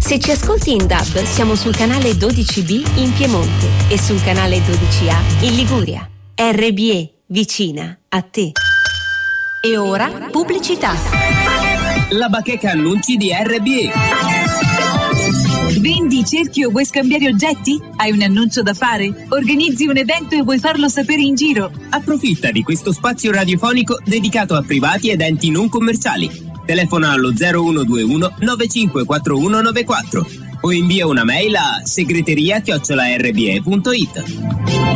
Se ci ascolti in DAB, siamo sul canale 12B in Piemonte e sul canale 12A in Liguria. RBE, vicina a te. E ora, pubblicità. La bacheca annunci di RBE. Vendi, cerchi o vuoi scambiare oggetti? Hai un annuncio da fare? Organizzi un evento e vuoi farlo sapere in giro? Approfitta di questo spazio radiofonico dedicato a privati ed enti non commerciali. Telefona allo 0121 954194 o invia una mail a segreteria@rbe.it.